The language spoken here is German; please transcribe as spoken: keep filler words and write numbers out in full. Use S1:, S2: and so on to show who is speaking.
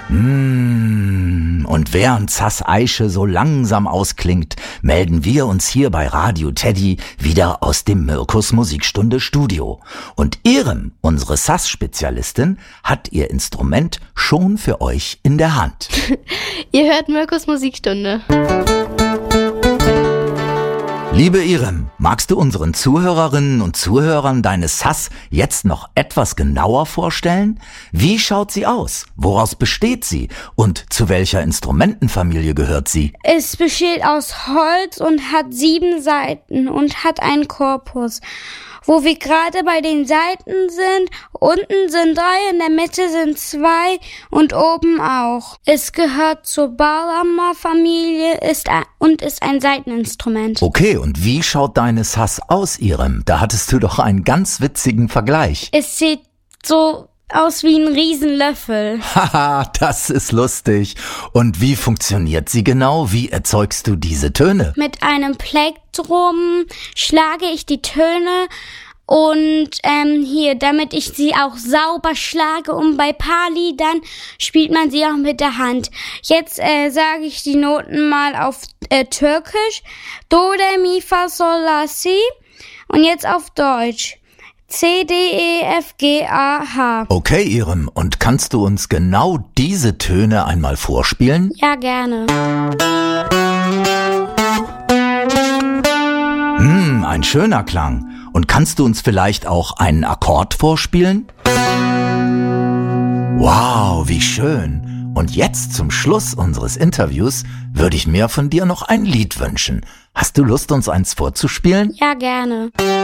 S1: Mmh, und während Sass Eiche so langsam ausklingt, melden wir uns hier bei Radio Teddy wieder aus dem Mirkus Musikstunde Studio. Und Irem, unsere Sass-Spezialistin, hat ihr Instrument schon für euch in der Hand.
S2: Ihr hört Mirkus Musikstunde.
S1: Liebe Irem, magst du unseren Zuhörerinnen und Zuhörern deine Sass jetzt noch etwas genauer vorstellen? Wie schaut sie aus? Woraus besteht sie? Und zu welcher Instrumentenfamilie gehört sie?
S3: Es besteht aus Holz und hat sieben Saiten und hat einen Korpus. Wo wir gerade bei den Saiten sind, unten sind drei, in der Mitte sind zwei und oben auch. Es gehört zur Bauhammer-Familie ist ein, und ist ein Saiteninstrument.
S1: Okay, und wie schaut deine Sass aus, Irem? Da hattest du doch einen ganz witzigen Vergleich.
S3: Es sieht so aus wie ein Riesenlöffel.
S1: Haha, das ist lustig. Und wie funktioniert sie genau? Wie erzeugst du diese Töne?
S3: Mit einem Plektrum schlage ich die Töne und ähm, hier, damit ich sie auch sauber schlage, und bei paar Liedern spielt man sie auch mit der Hand. Jetzt äh, sage ich die Noten mal auf äh, Türkisch. Do, Re, Mi, Fa, Sol, La, Si. Und jetzt auf Deutsch. C, D, E, F, G, A, H.
S1: Okay, Irem, und kannst du uns genau diese Töne einmal vorspielen?
S3: Ja, gerne.
S1: Hm, ein schöner Klang. Und kannst du uns vielleicht auch einen Akkord vorspielen? Wow, wie schön. Und jetzt zum Schluss unseres Interviews würde ich mir von dir noch ein Lied wünschen. Hast du Lust, uns eins vorzuspielen?
S3: Ja, gerne.